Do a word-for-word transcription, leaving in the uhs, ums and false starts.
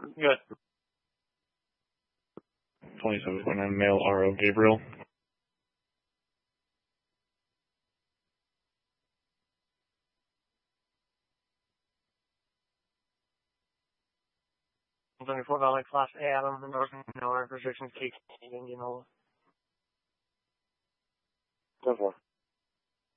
Good. twenty-seven point nine male R O Gabriel. twenty-four Valley Class A, Adam, North Miller, restrictions, K, Indian, ten four.